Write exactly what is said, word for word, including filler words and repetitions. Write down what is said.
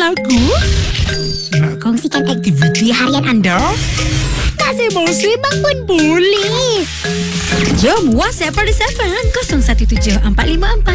lagu? Nak kongsikan aktiviti harian anda? Kasih muslimah pun boleh. Jom WhatsApp Parti Seven kosong satu tujuh empat lima empat